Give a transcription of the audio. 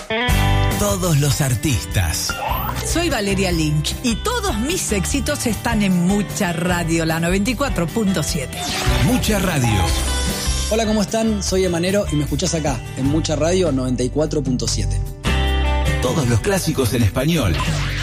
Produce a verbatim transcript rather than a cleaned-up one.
Todos los artistas. Soy Valeria Lynch y todos mis éxitos están en Mucha Radio, la noventa y cuatro punto siete. Mucha Radio. Hola, ¿cómo están? Soy Emanero y me escuchás acá, en Mucha Radio noventa y cuatro punto siete. Todos los clásicos en español.